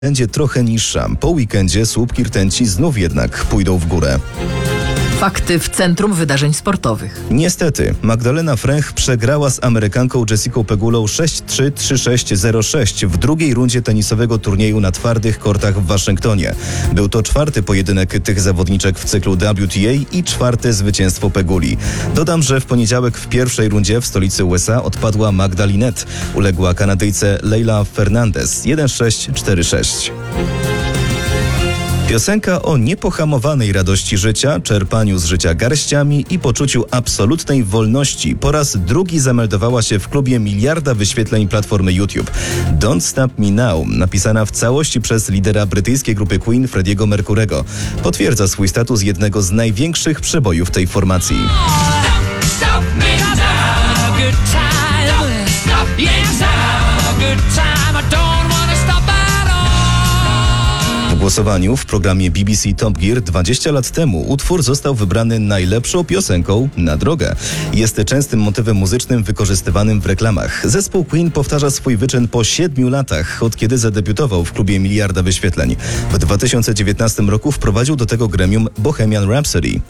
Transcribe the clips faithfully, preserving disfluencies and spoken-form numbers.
będzie trochę niższa. Po weekendzie słupki rtęci znów jednak pójdą w górę. Fakty w centrum wydarzeń sportowych. Niestety, Magdalena Fręch przegrała z Amerykanką Jessicą Pegulą sześć trzy, trzy sześć, zero sześć w drugiej rundzie tenisowego turnieju na twardych kortach w Waszyngtonie. Był to czwarty pojedynek tych zawodniczek w cyklu W T A i czwarte zwycięstwo Peguli. Dodam, że w poniedziałek w pierwszej rundzie w stolicy U S A odpadła Magda Linette. Uległa Kanadyjce Leila Fernandez jeden sześć, cztery sześć. Piosenka o niepohamowanej radości życia, czerpaniu z życia garściami i poczuciu absolutnej wolności po raz drugi zameldowała się w klubie miliarda wyświetleń platformy YouTube. Don't Stop Me Now, napisana w całości przez lidera brytyjskiej grupy Queen Freddie'ego Mercurego, potwierdza swój status jednego z największych przebojów tej formacji. W głosowaniu w programie B B C Top Gear dwadzieścia lat temu utwór został wybrany najlepszą piosenką na drogę. Jest częstym motywem muzycznym wykorzystywanym w reklamach. Zespół Queen powtarza swój wyczyn po siedmiu latach, od kiedy zadebiutował w klubie miliarda wyświetleń. W dwa tysiące dziewiętnastym roku wprowadził do tego gremium Bohemian Rhapsody.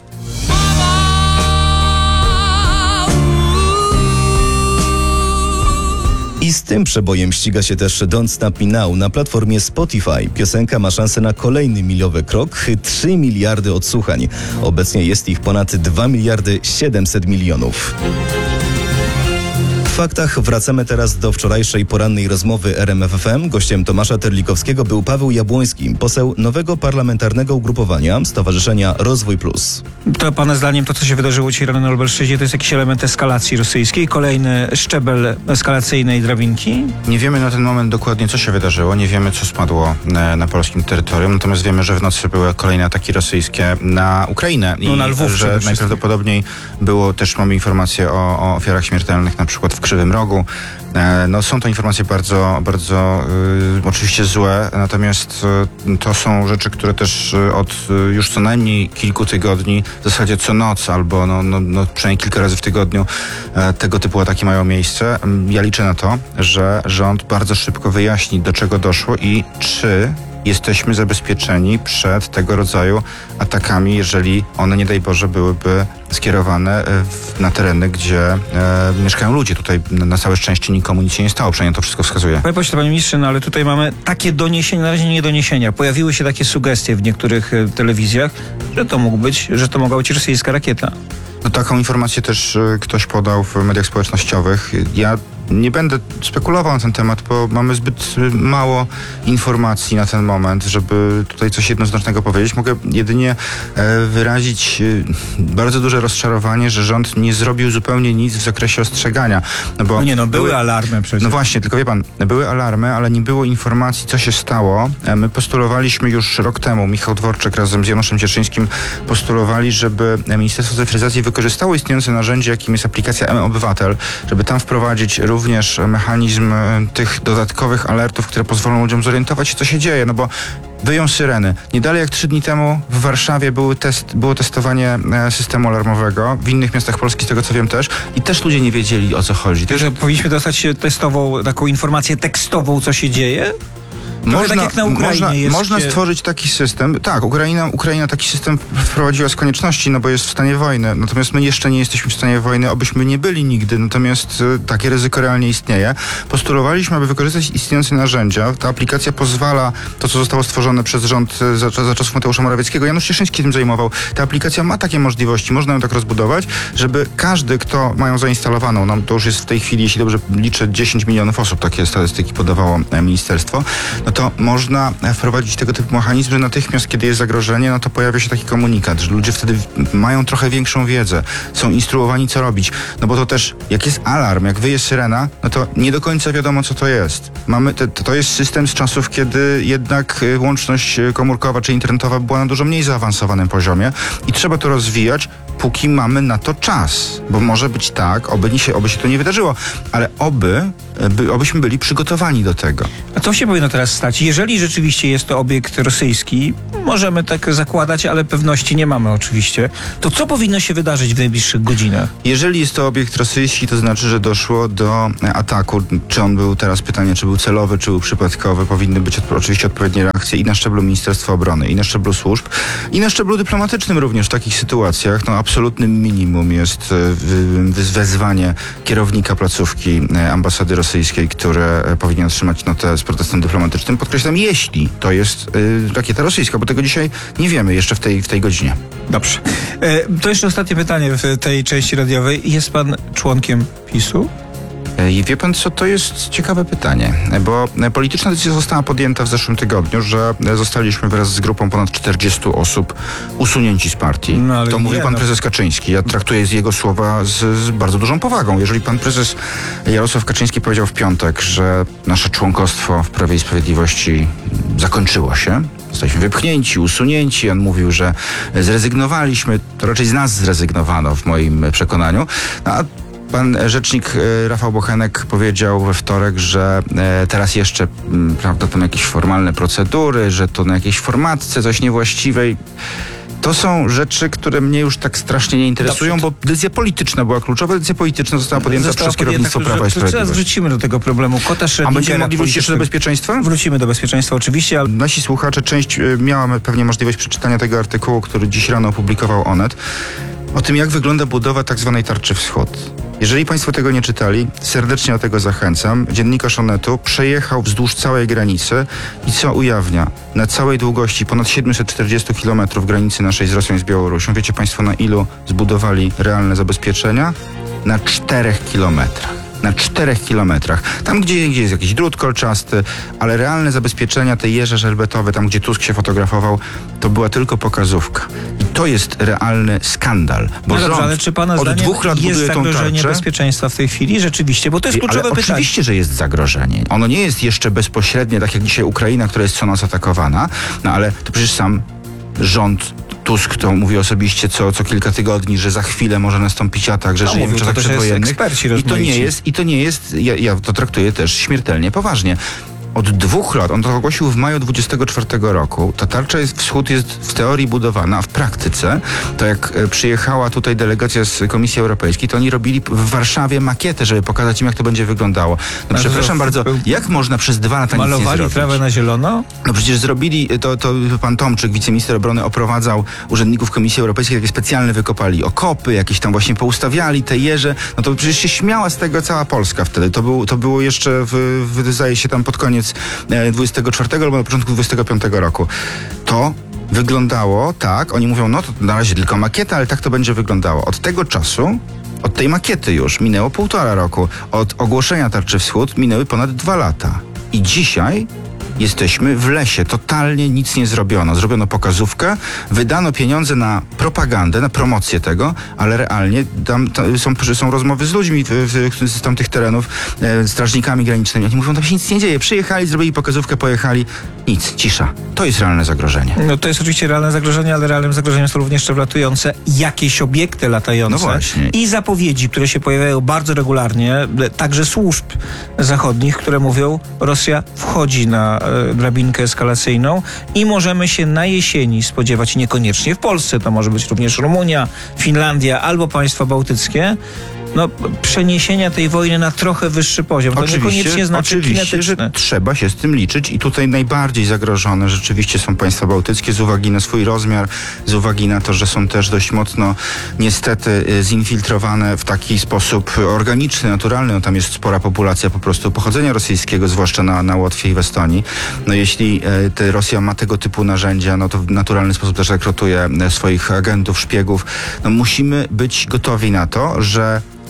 I z tym przebojem ściga się też Don't Stop Me Now na platformie Spotify. Piosenka ma szansę na kolejny milowy krok, trzy miliardy odsłuchań. Obecnie jest ich ponad dwa miliardy siedemset milionów. W faktach wracamy teraz do wczorajszej porannej rozmowy R M F F M. Gościem Tomasza Terlikowskiego był Paweł Jabłoński, poseł nowego parlamentarnego ugrupowania Stowarzyszenia Rozwój Plus. To pana zdaniem to, co się wydarzyło dzisiaj rano na Lubelszczyźnie, to jest jakiś element eskalacji rosyjskiej? Kolejny szczebel eskalacyjnej drabinki? Nie wiemy na ten moment dokładnie, co się wydarzyło. Nie wiemy, co spadło na, na polskim terytorium. Natomiast wiemy, że w nocy były kolejne ataki rosyjskie na Ukrainę. I no, na Lwów że najprawdopodobniej było też, mamy informacje o, o ofiarach śmiertelnych, na przykład w Krzywym Rogu. No, są to informacje bardzo, bardzo y, oczywiście złe, natomiast y, to są rzeczy, które też y, od y, już co najmniej kilku tygodni, w zasadzie co noc albo no, no, no, przynajmniej kilka razy w tygodniu y, tego typu ataki mają miejsce. Ja liczę na to, że rząd bardzo szybko wyjaśni, do czego doszło i czy jesteśmy zabezpieczeni przed tego rodzaju atakami, jeżeli one, nie daj Boże, byłyby skierowane w, na tereny, gdzie e, mieszkają ludzie. Tutaj na całe szczęście nikomu nic się nie stało, przynajmniej to wszystko wskazuje. Panie pośle, panie ministrze, no ale tutaj mamy takie doniesienia, na razie nie doniesienia. Pojawiły się takie sugestie w niektórych e, telewizjach, że to mógł być, że to mogła być rosyjska rakieta. No, taką informację też e, ktoś podał w mediach społecznościowych. Ja nie będę spekulował na ten temat, bo mamy zbyt mało informacji na ten moment, żeby tutaj coś jednoznacznego powiedzieć. Mogę jedynie e, wyrazić e, bardzo duże rozczarowanie, że rząd nie zrobił zupełnie nic w zakresie ostrzegania. No, bo no nie no, były, były alarmy przecież. No właśnie, tylko wie pan, były alarmy, ale nie było informacji, co się stało. E, my postulowaliśmy już rok temu, Michał Dworczyk razem z Januszem Cieszyńskim postulowali, żeby Ministerstwo Cyfryzacji wykorzystało istniejące narzędzie, jakim jest aplikacja M-Obywatel, żeby tam wprowadzić również mechanizm tych dodatkowych alertów, które pozwolą ludziom zorientować się, co się dzieje, no bo wyją syreny. Nie dalej jak trzy dni temu w Warszawie były test, było testowanie systemu alarmowego, w innych miastach Polski, z tego co wiem też, i też ludzie nie wiedzieli, o co chodzi. Że powinniśmy dostać testową, taką informację tekstową, co się dzieje? Można, tak jak na Ukrainie można, jest można stworzyć taki system. Tak, Ukraina, Ukraina taki system wprowadziła z konieczności, no bo jest w stanie wojny. Natomiast my jeszcze nie jesteśmy w stanie wojny, obyśmy nie byli nigdy. Natomiast y, takie ryzyko realnie istnieje. Postulowaliśmy, aby wykorzystać istniejące narzędzia. Ta aplikacja pozwala, to co zostało stworzone przez rząd za, za czasów Mateusza Morawieckiego, Janusz Cieszyński tym zajmował. Ta aplikacja ma takie możliwości, można ją tak rozbudować, żeby każdy, kto ma ją zainstalowaną, no to już jest w tej chwili, jeśli dobrze liczę, dziesięć milionów osób, takie statystyki podawało ministerstwo, no to można wprowadzić tego typu mechanizm, że natychmiast, kiedy jest zagrożenie, no to pojawia się taki komunikat, że ludzie wtedy mają trochę większą wiedzę, są instruowani, co robić. No bo to też, jak jest alarm, jak wyje syrena, no to nie do końca wiadomo, co to jest. Mamy te, to jest system z czasów, kiedy jednak łączność komórkowa czy internetowa była na dużo mniej zaawansowanym poziomie i trzeba to rozwijać póki mamy na to czas. Bo może być tak, oby, nie się, oby się to nie wydarzyło, ale oby, by, obyśmy byli przygotowani do tego. A co się powinno teraz stać? Jeżeli rzeczywiście jest to obiekt rosyjski, możemy tak zakładać, ale pewności nie mamy oczywiście, to co powinno się wydarzyć w najbliższych godzinach? Jeżeli jest to obiekt rosyjski, to znaczy, że doszło do ataku. Czy on był, teraz pytanie, czy był celowy, czy był przypadkowy. Powinny być odpo- oczywiście odpowiednie reakcje i na szczeblu Ministerstwa Obrony, i na szczeblu służb, i na szczeblu dyplomatycznym również w takich sytuacjach. No, absolutnym minimum jest y, y, wezwanie kierownika placówki y, ambasady rosyjskiej, które y, powinien otrzymać notę z protestem dyplomatycznym. Podkreślam, jeśli to jest y, rakieta rosyjska, bo tego dzisiaj nie wiemy jeszcze w tej, w tej godzinie. Dobrze. E, to jeszcze ostatnie pytanie w tej części radiowej. Jest pan członkiem PiSu? I wie pan co, to jest ciekawe pytanie, bo polityczna decyzja została podjęta w zeszłym tygodniu, że zostaliśmy wraz z grupą ponad czterdziestu osób usunięci z partii. No, ale to nie, mówi pan no. prezes Kaczyński. Ja traktuję z jego słowa z, z bardzo dużą powagą. Jeżeli pan prezes Jarosław Kaczyński powiedział w piątek, że nasze członkostwo w Prawie i Sprawiedliwości zakończyło się, zostaliśmy wypchnięci, usunięci. On mówił, że zrezygnowaliśmy, to raczej z nas zrezygnowano w moim przekonaniu. No, a pan rzecznik e, Rafał Bochenek powiedział we wtorek, że e, teraz jeszcze, m, prawda, tam jakieś formalne procedury, że to na jakiejś formatce coś niewłaściwej. To są rzeczy, które mnie już tak strasznie nie interesują, Dobrze. bo decyzja polityczna była kluczowa. Decyzja polityczna została podjęta Została przez kierownictwo podjęta, Prawa i że- Teraz Sprawiedliwości. wrócimy do tego problemu kota A średnika. będziemy mogli wrócić jeszcze do politycznego. bezpieczeństwa? Wrócimy do bezpieczeństwa oczywiście, ale Nasi słuchacze, część y, miała pewnie możliwość przeczytania tego artykułu, który dziś rano opublikował Onet, o tym, jak wygląda budowa tak zwanej tarczy wschód. Jeżeli państwo tego nie czytali, serdecznie do tego zachęcam. Dziennikarz Onetu przejechał wzdłuż całej granicy i co ujawnia? Na całej długości ponad siedemset czterdzieści kilometrów granicy naszej z Rosją i z Białorusią. Wiecie państwo, na ilu zbudowali realne zabezpieczenia? Na czterech kilometrach. Na czterech kilometrach. Tam, gdzie, gdzie jest jakiś drut kolczasty, ale realne zabezpieczenia, te jeże żelbetowe, tam, gdzie Tusk się fotografował, to była tylko pokazówka. I to jest realny skandal. Bo no dobrze, rząd ale czy pana od zdaniem dwóch lat jest buduje tą zagrożenie tarczę. bezpieczeństwa w tej chwili? Rzeczywiście, bo to jest kluczowe Ale pytanie. oczywiście, że jest zagrożenie. Ono nie jest jeszcze bezpośrednie, tak jak dzisiaj Ukraina, która jest co noc atakowana, no ale to przecież sam rząd Tusk to mówi osobiście co, co kilka tygodni, że za chwilę może nastąpić atak, że No, żyjemy w mówił to czasach też jest przedwojennych. eksperci I to nie rozmaici. jest, i to nie jest, ja, ja to traktuję też śmiertelnie poważnie. Od dwóch lat, on to ogłosił w maju dwudziestego czwartego roku, ta tarcza jest, wschód jest w teorii budowana, a w praktyce, to jak e, przyjechała tutaj delegacja z Komisji Europejskiej, to oni robili w Warszawie makietę, żeby pokazać im, jak to będzie wyglądało. No A przepraszam to- bardzo, jak można przez dwa lata nic nie Malowali zrobić? trawę na zielono? No przecież zrobili, to, to pan Tomczyk, wiceminister obrony, oprowadzał urzędników Komisji Europejskiej, takie specjalne wykopali okopy, jakieś tam właśnie poustawiali te jeże, no to przecież się śmiała z tego cała Polska wtedy. To, był, to było jeszcze, w, w, zdaje się, tam pod koniec e, dwudziestego czwartego albo na początku dwudziestego piątego roku. To wyglądało tak, oni mówią, no to na razie tylko makieta, ale tak to będzie wyglądało. Od tego czasu, od tej makiety już minęło półtora roku. Od ogłoszenia Tarczy Wschód minęły ponad dwa lata. I dzisiaj jesteśmy w lesie. Totalnie nic nie zrobiono. Zrobiono pokazówkę, wydano pieniądze na propagandę, na promocję tego, ale realnie tam, tam są, są rozmowy z ludźmi w, w, z tamtych terenów, e, strażnikami granicznymi. Oni mówią, tam się nic nie dzieje. Przyjechali, zrobili pokazówkę, pojechali. Nic, cisza. To jest realne zagrożenie. No to jest oczywiście realne zagrożenie, ale realnym zagrożeniem są również jeszcze wlatujące jakieś obiekty latające. No właśnie. I zapowiedzi, które się pojawiają bardzo regularnie, także służb zachodnich, które mówią, Rosja wchodzi na e, drabinkę eskalacyjną i możemy się na jesieni spodziewać, niekoniecznie w Polsce, to może być również Rumunia, Finlandia albo państwa bałtyckie, no, przeniesienia tej wojny na trochę wyższy poziom. To niekoniecznie znaczy oczywiście, że kinetyczne. trzeba się z tym liczyć i tutaj najbardziej zagrożone rzeczywiście są państwa bałtyckie z uwagi na swój rozmiar, z uwagi na to, że są też dość mocno niestety y, zinfiltrowane w taki sposób organiczny, naturalny. No, tam jest spora populacja po prostu pochodzenia rosyjskiego, zwłaszcza na, na Łotwie i w Estonii. No jeśli y, te Rosja ma tego typu narzędzia, no to w naturalny sposób też rekrutuje y, swoich agentów, szpiegów. No musimy być gotowi na to, że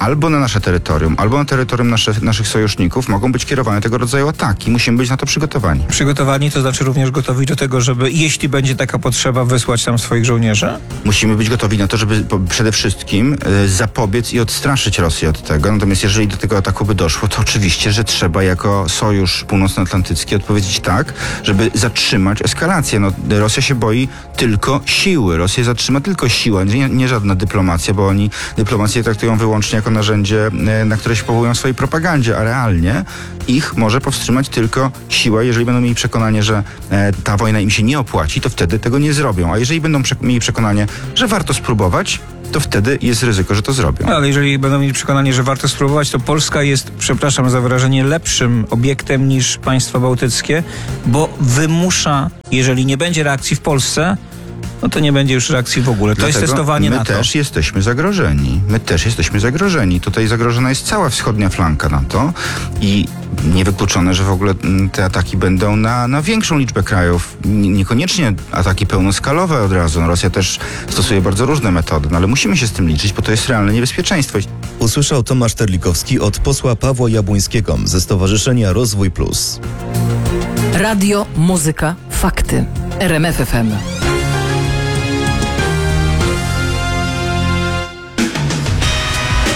albo na nasze terytorium, albo na terytorium nasze, naszych sojuszników mogą być kierowane tego rodzaju ataki. Musimy być na to przygotowani. Przygotowani to znaczy również gotowi do tego, żeby jeśli będzie taka potrzeba, wysłać tam swoich żołnierzy? Musimy być gotowi na to, żeby po, przede wszystkim y, zapobiec i odstraszyć Rosję od tego. Natomiast jeżeli do tego ataku by doszło, to oczywiście, że trzeba jako Sojusz Północnoatlantycki odpowiedzieć tak, żeby zatrzymać eskalację. No, Rosja się boi tylko siły. Rosję zatrzyma tylko siła, nie, nie żadna dyplomacja, bo oni dyplomację traktują wyłącznie jako narzędzie, y, na które się powołują w swojej propagandzie, a realnie ich może powstrzymać tylko siła. Jeżeli będą mieli przekonanie, że e, ta wojna im się nie opłaci, to wtedy tego nie zrobią. A jeżeli będą prze- mieli przekonanie, że warto spróbować, to wtedy jest ryzyko, że to zrobią. Ale jeżeli będą mieli przekonanie, że warto spróbować, to Polska jest, przepraszam za wyrażenie, lepszym obiektem niż państwa bałtyckie, bo wymusza, jeżeli nie będzie reakcji w Polsce, no to nie będzie już reakcji w ogóle. To Dlatego jest testowanie my NATO. też jesteśmy zagrożeni. My też jesteśmy zagrożeni. Tutaj zagrożona jest cała wschodnia flanka NATO i niewykluczone, że w ogóle mm, te ataki będą na, na większą liczbę krajów. N- niekoniecznie ataki pełnoskalowe od razu. No, Rosja też stosuje bardzo różne metody, no ale musimy się z tym liczyć, bo to jest realne niebezpieczeństwo. Usłyszał Tomasz Terlikowski od posła Pawła Jabłońskiego ze Stowarzyszenia Rozwój Plus. Radio, muzyka, fakty. R M F F M.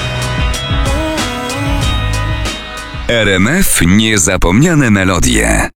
R M F Niezapomniane melodie.